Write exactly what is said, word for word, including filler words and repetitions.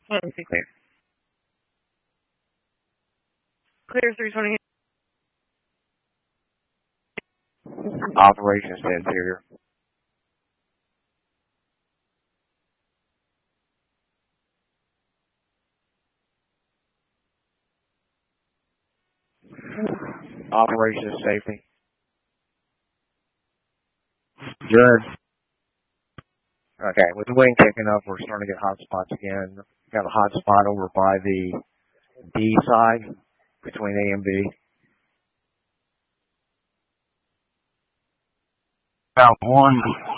Clear. Clear three twenty. Operations to interior. Operations safety. Good. Okay, with the wind kicking up, we're starting to get hot spots again. Got a hot spot over by the D side between A and B. About one